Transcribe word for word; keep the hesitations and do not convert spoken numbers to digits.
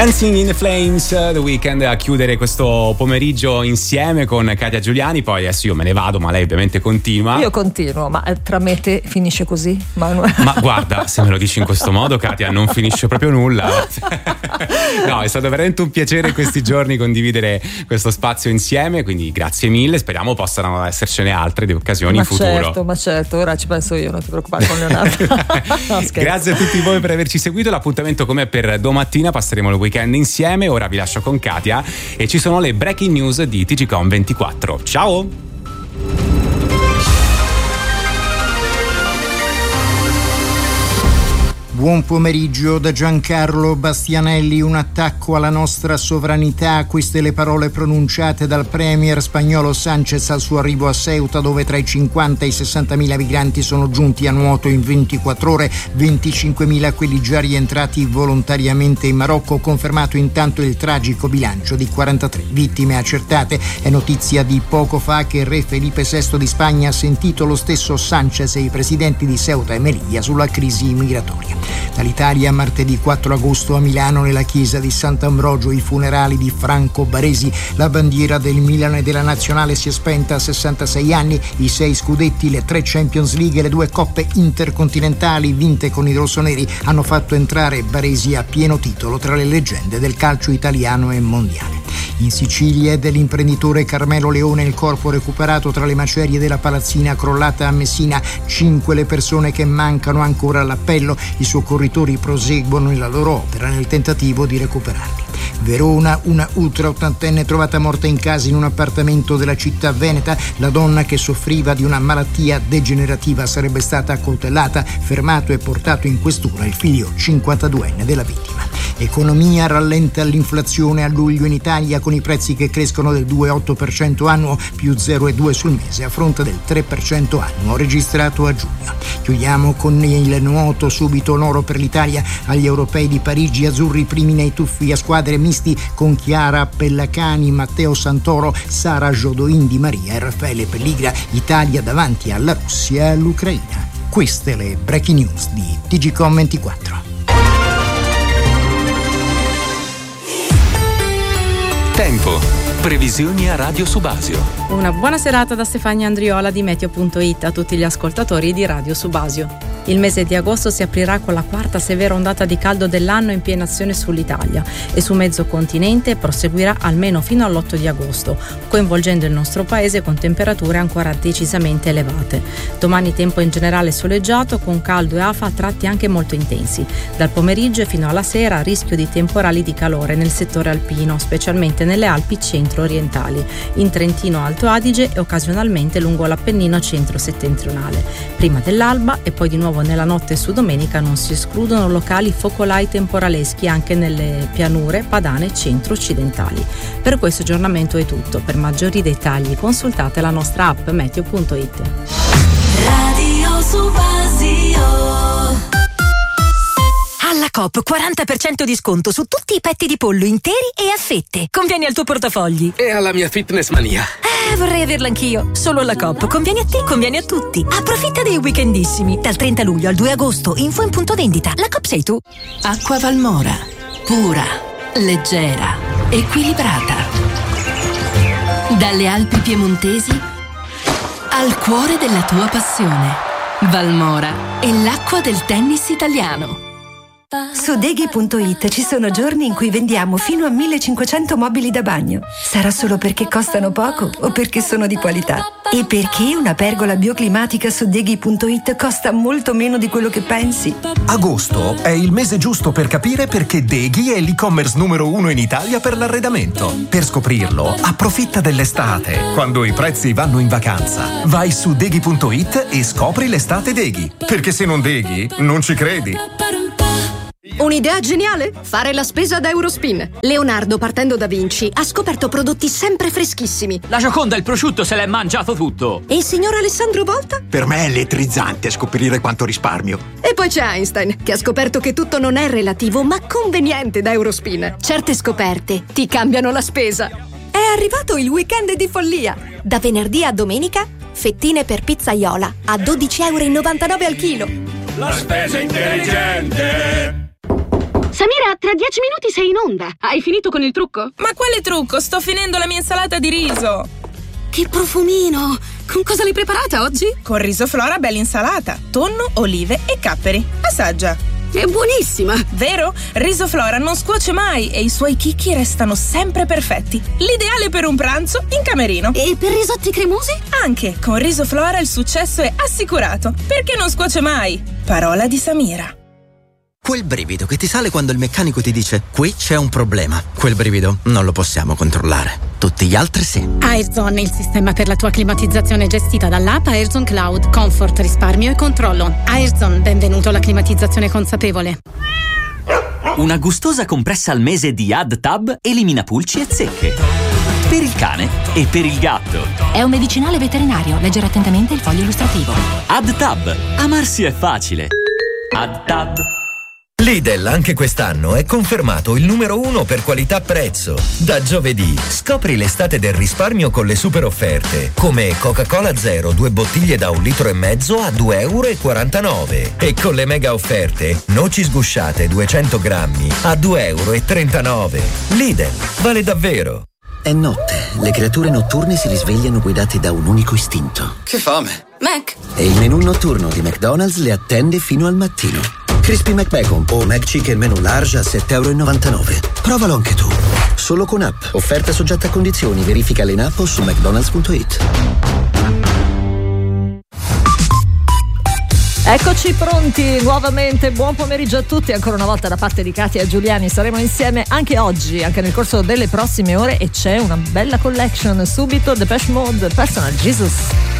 Dancing in the Flames, The Weeknd a chiudere questo pomeriggio insieme con Katia Giuliani. Poi adesso io me ne vado, ma lei ovviamente continua. Io continuo, ma tra me e te finisce così? Manuel? Ma guarda, se me lo dici in questo modo, Katia, non finisce proprio nulla. No, è stato veramente un piacere questi giorni condividere questo spazio insieme, quindi grazie mille, speriamo possano essercene altre di occasioni ma in futuro. Certo, ma certo, ora ci penso io, non ti preoccupare con Leonardo. No, grazie a tutti voi per averci seguito, l'appuntamento com'è per domattina, passeremo il weekend insieme. Ora vi lascio con Katia e ci sono le breaking news di T G Com ventiquattro. Ciao! Buon pomeriggio da Giancarlo Bastianelli. Un attacco alla nostra sovranità, queste le parole pronunciate dal premier spagnolo Sánchez al suo arrivo a Ceuta, dove tra i cinquanta e i sessantamila migranti sono giunti a nuoto in ventiquattro ore, venticinquemila quelli già rientrati volontariamente in Marocco. Confermato intanto il tragico bilancio di quarantatré vittime accertate. È notizia di poco fa che il re Felipe sesto di Spagna ha sentito lo stesso Sánchez e i presidenti di Ceuta e Melilla sulla crisi migratoria. Dall'Italia, martedì quattro agosto a Milano, nella chiesa di Sant'Ambrogio, i funerali di Franco Baresi. La bandiera del Milan e della Nazionale si è spenta a sessantasei anni. I sei scudetti, le tre Champions League e le due coppe intercontinentali vinte con i rossoneri hanno fatto entrare Baresi a pieno titolo tra le leggende del calcio italiano e mondiale. In Sicilia è dell'imprenditore Carmelo Leone il corpo recuperato tra le macerie della palazzina crollata a Messina. Cinque le persone che mancano ancora all'appello. I soccorritori proseguono nella loro opera nel tentativo di recuperarli. Verona, una ultra ottantenne trovata morta in casa in un appartamento della città veneta. La donna, che soffriva di una malattia degenerativa, sarebbe stata accoltellata. Fermato e portato in questura il figlio cinquantaduenne della vittima. Economia, rallenta l'inflazione a luglio in Italia, con i prezzi che crescono del due virgola otto per cento annuo, più zero virgola due sul mese, a fronte del tre per cento annuo registrato a giugno. Chiudiamo con il nuoto, subito l'oro per l'Italia agli europei di Parigi. Azzurri primi nei tuffi a squadre misti con Chiara Pellacani, Matteo Santoro, Sara Jodoin Di Maria e Raffaele Pelligra. Italia davanti alla Russia e all'Ucraina. Queste le breaking news di T G Com ventiquattro. Tempo. Previsioni a Radio Subasio. Una buona serata da Stefania Andriola di Meteo punto it a tutti gli ascoltatori di Radio Subasio. Il mese di agosto si aprirà con la quarta severa ondata di caldo dell'anno in piena azione sull'Italia e su mezzo continente proseguirà almeno fino all'otto di agosto, coinvolgendo il nostro paese con temperature ancora decisamente elevate. Domani tempo in generale soleggiato, con caldo e afa a tratti anche molto intensi. Dal pomeriggio fino alla sera rischio di temporali di calore nel settore alpino, specialmente nelle Alpi centro-orientali, in Trentino Alto Adige e occasionalmente lungo l'Appennino centro-settentrionale. Prima dell'alba e poi di nuovo nella notte su domenica non si escludono locali focolai temporaleschi anche nelle pianure padane centro-occidentali. Per questo aggiornamento è tutto. Per maggiori dettagli consultate la nostra app Meteo punto it. Radio Subasio. Alla Coop quaranta per cento di sconto su tutti i petti di pollo interi e a fette. Conviene al tuo portafogli. E alla mia fitness mania. Eh, vorrei averla anch'io. Solo alla Coop. Conviene a te, conviene a tutti. Approfitta dei weekendissimi. Dal trenta luglio al due agosto. Info in punto vendita. La Coop sei tu. Acqua Valmora. Pura, leggera, equilibrata. Dalle Alpi piemontesi al cuore della tua passione. Valmora è l'acqua del tennis italiano. Su Deghi punto it ci sono giorni in cui vendiamo fino a millecinquecento mobili da bagno. Sarà solo perché costano poco o perché sono di qualità? E perché una pergola bioclimatica su Deghi punto it costa molto meno di quello che pensi? Agosto è il mese giusto per capire perché Deghi è l'e-commerce numero uno in Italia per l'arredamento. Per scoprirlo, approfitta dell'estate, quando i prezzi vanno in vacanza. Vai su Deghi punto it e scopri l'estate Deghi. Perché se non Deghi, non ci credi. Un'idea geniale? Fare la spesa da Eurospin. Leonardo, partendo da Vinci, ha scoperto prodotti sempre freschissimi. La Gioconda, il prosciutto, se l'è mangiato tutto. E il signor Alessandro Volta? Per me è elettrizzante scoprire quanto risparmio. E poi c'è Einstein, che ha scoperto che tutto non è relativo, ma conveniente da Eurospin. Certe scoperte ti cambiano la spesa. È arrivato il weekend di follia. Da venerdì a domenica, fettine per pizzaiola a dodici virgola novantanove euro al chilo. La spesa intelligente. Samira, tra dieci minuti sei in onda. Hai finito con il trucco? Ma quale trucco? Sto finendo la mia insalata di riso. Che profumino! Con cosa l'hai preparata oggi? Con riso Flora bella insalata, tonno, olive e capperi. Assaggia. È buonissima! Vero? Riso Flora non scuoce mai e i suoi chicchi restano sempre perfetti. L'ideale per un pranzo in camerino. E per risotti cremosi? Anche, con Riso Flora il successo è assicurato. Perché non scuoce mai? Parola di Samira. Quel brivido che ti sale quando il meccanico ti dice qui c'è un problema. Quel brivido non lo possiamo controllare. Tutti gli altri sì. Airzone, il sistema per la tua climatizzazione gestita dall'app Airzone Cloud. Comfort, risparmio e controllo. Airzone, benvenuto alla climatizzazione consapevole. Una gustosa compressa al mese di AddTab elimina pulci e zecche. Per il cane e per il gatto. È un medicinale veterinario. Leggere attentamente il foglio illustrativo. AddTab. Amarsi è facile. AddTab. Lidl anche quest'anno è confermato il numero uno per qualità-prezzo. Da giovedì scopri l'estate del risparmio con le super offerte, come Coca-Cola Zero due bottiglie da un litro e mezzo a due e quarantanove euro e con le mega offerte noci sgusciate duecento grammi a due e trentanove euro. Lidl, vale davvero. È notte, le creature notturne si risvegliano guidate da un unico istinto. Che fame! Mac! E il menù notturno di McDonald's le attende fino al mattino. Crispy McBacon o McChicken menù large a sette e novantanove euro. Provalo anche tu. Solo con app. Offerta soggetta a condizioni. Verifica in app o su mcdonalds punto it. Eccoci pronti nuovamente, buon pomeriggio a tutti, ancora una volta da parte di Katia e Giuliani. Saremo insieme anche oggi, anche nel corso delle prossime ore, e c'è una bella collection. Subito Depeche Mode, Personal Jesus.